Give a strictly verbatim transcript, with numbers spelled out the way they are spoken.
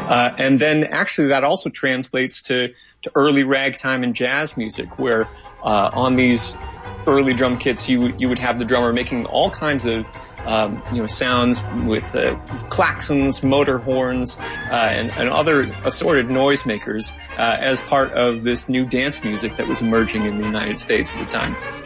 Uh, and then actually that also translates to, to early ragtime and jazz music, where uh, on these early drum kits you you would have the drummer making all kinds of um, you know sounds with uh, klaxons, motor horns, uh, and, and other assorted noisemakers uh, as part of this new dance music that was emerging in the United States at the time.